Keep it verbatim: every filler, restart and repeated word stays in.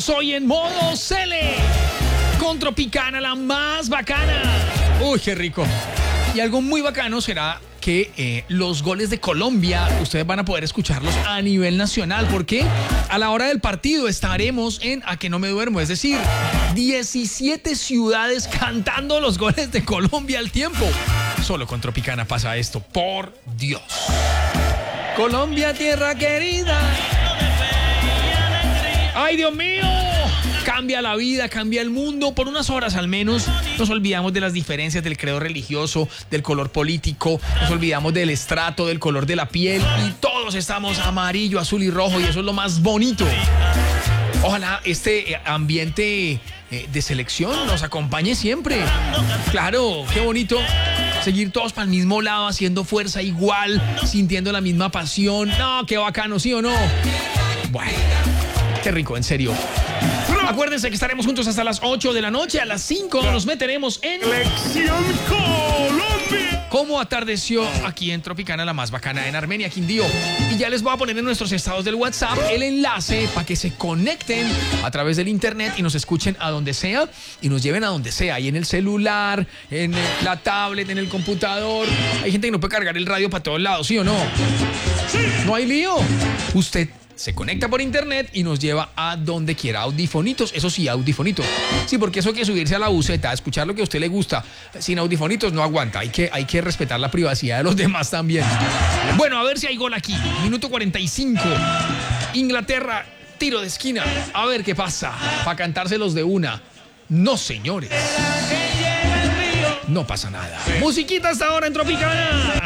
Estamos hoy en modo Cele con Tropicana, la más bacana. Uy, qué rico. Y algo muy bacano será que eh, los goles de Colombia ustedes van a poder escucharlos a nivel nacional, porque a la hora del partido estaremos en A Que No Me Duermo, es decir, diecisiete ciudades cantando los goles de Colombia al tiempo. Solo con Tropicana pasa esto, por Dios. Colombia, tierra querida. ¡Ay, Dios mío! Cambia la vida, cambia el mundo. Por unas horas al menos nos olvidamos de las diferencias del credo religioso, del color político, nos olvidamos del estrato, del color de la piel y todos estamos amarillo, azul y rojo y eso es lo más bonito. Ojalá este ambiente de selección nos acompañe siempre. Claro, qué bonito seguir todos para el mismo lado, haciendo fuerza igual, sintiendo la misma pasión. No, qué bacano, ¿sí o no? Bueno, qué rico, en serio. Acuérdense que estaremos juntos hasta las ocho de la noche. A las cinco nos meteremos en Lección Colombia. Cómo atardeció aquí en Tropicana, la más bacana en Armenia, Quindío. Y ya les voy a poner en nuestros estados del WhatsApp el enlace para que se conecten a través del internet y nos escuchen a donde sea y nos lleven a donde sea. Ahí en el celular, en la tablet, en el computador. Hay gente que no puede cargar el radio para todos lados, ¿sí o no? No hay lío. Usted se conecta por internet y nos lleva a donde quiera. Audifonitos, eso sí, audifonitos. Sí, porque eso que subirse a la buceta, a escuchar lo que a usted le gusta, sin audifonitos no aguanta. Hay que, hay que respetar la privacidad de los demás también. Bueno, a ver si hay gol aquí. Minuto cuarenta y cinco. Inglaterra, tiro de esquina. A ver qué pasa. Para cantárselos de una. No, señores. No pasa nada. Musiquita hasta ahora en Tropicana.